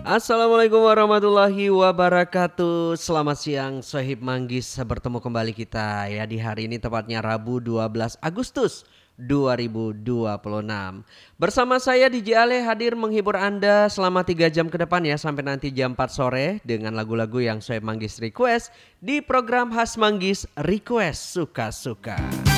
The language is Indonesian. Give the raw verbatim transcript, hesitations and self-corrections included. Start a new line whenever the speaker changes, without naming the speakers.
Assalamualaikum warahmatullahi wabarakatuh. Selamat siang Sohib Manggis. Bertemu kembali kita ya di hari ini tepatnya Rabu dua belas Agustus dua ribu dua puluh enam. Bersama saya D J Ale hadir menghibur Anda selama tiga jam ke depan ya, sampai nanti jam empat sore dengan lagu-lagu yang Sohib Manggis request di program khas Manggis Request Suka-Suka.